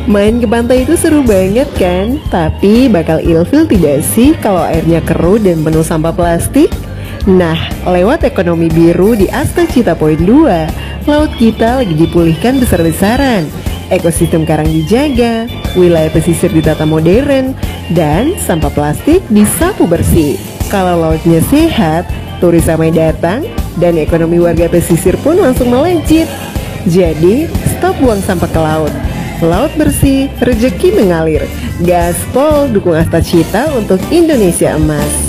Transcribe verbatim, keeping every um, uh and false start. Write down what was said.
Main ke pantai itu seru banget kan? Tapi bakal ilfil tidak sih kalau airnya keruh dan penuh sampah plastik? Nah, lewat ekonomi biru di Asta Cita Point dua, laut kita lagi dipulihkan besar-besaran. Ekosistem karang dijaga, wilayah pesisir ditata modern, dan sampah plastik disapu bersih. Kalau lautnya sehat, turis ramai datang, dan ekonomi warga pesisir pun langsung melejit. Jadi, stop buang sampah ke laut. Laut bersih, rezeki mengalir. Gaspol dukung Asta Cita untuk Indonesia Emas.